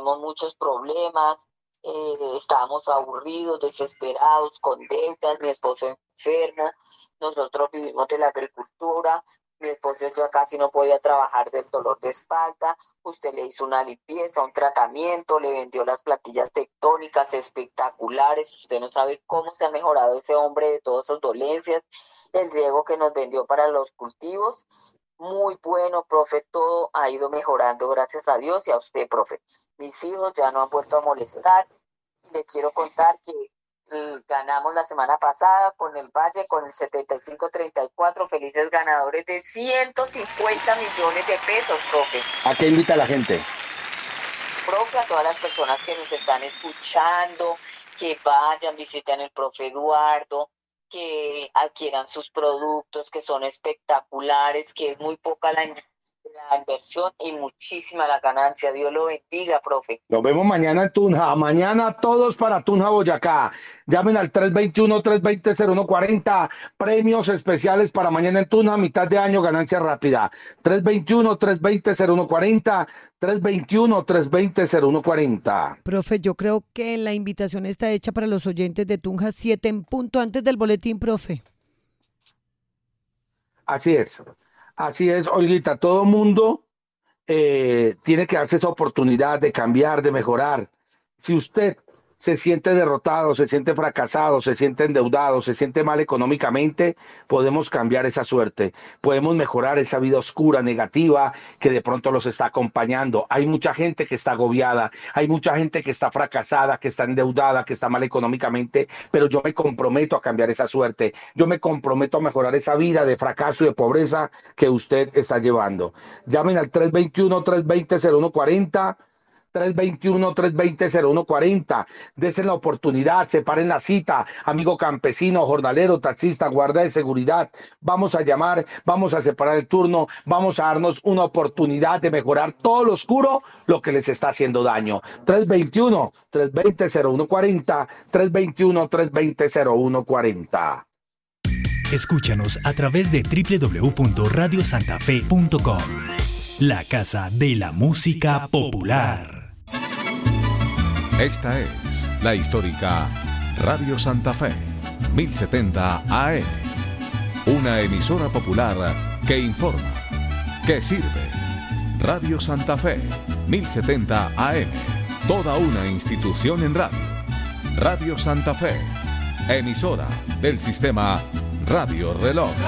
teníamos muchos problemas, estábamos aburridos, desesperados, con deudas, mi esposo enfermo, nosotros vivimos de la agricultura, mi esposo ya casi no podía trabajar del dolor de espalda, usted le hizo una limpieza, un tratamiento, le vendió las plantillas tectónicas espectaculares, usted no sabe cómo se ha mejorado ese hombre de todas sus dolencias, el riego que nos vendió para los cultivos, muy bueno, profe, todo ha ido mejorando, gracias a Dios y a usted, profe. Mis hijos ya no han vuelto a molestar. Le quiero contar que ganamos la semana pasada con el Valle, con el 75-34, felices ganadores de 150 millones de pesos, profe. ¿A qué invita a la gente? Profe, a todas las personas que nos están escuchando, que vayan, visiten el profe Eduardo, que adquieran sus productos, que son espectaculares, que es muy poca la inversión y muchísima la ganancia. Dios lo bendiga, profe. Nos vemos mañana en Tunja. Mañana todos para Tunja, Boyacá. Llamen al 321-320-0140. Premios especiales para mañana en Tunja. Mitad de año, ganancia rápida. 321-320-0140. 321-320-0140. Profe, yo creo que la invitación está hecha para los oyentes de Tunja 7 en punto antes del boletín, profe. Así es, Olguita. Todo mundo tiene que darse esa oportunidad de cambiar, de mejorar. Si usted se siente derrotado, se siente fracasado, se siente endeudado, se siente mal económicamente, podemos cambiar esa suerte, podemos mejorar esa vida oscura, negativa, que de pronto los está acompañando. Hay mucha gente que está agobiada, hay mucha gente que está fracasada, que está endeudada, que está mal económicamente, pero yo me comprometo a cambiar esa suerte, yo me comprometo a mejorar esa vida de fracaso y de pobreza que usted está llevando. Llamen al 321-320-0140, 321-320-0140. Desen la oportunidad, separen la cita, amigo campesino, jornalero, taxista, guardia de seguridad. Vamos a llamar, vamos a separar el turno, vamos a darnos una oportunidad de mejorar todo lo oscuro, lo que les está haciendo daño. 321-320-0140, 321-320-0140. Escúchanos a través de www.radiosantafe.com, la casa de la música popular. Esta es la histórica Radio Santa Fe, 1070 AM. Una emisora popular que informa, que sirve. Radio Santa Fe, 1070 AM. Toda una institución en radio. Radio Santa Fe, emisora del sistema Radio Reloj.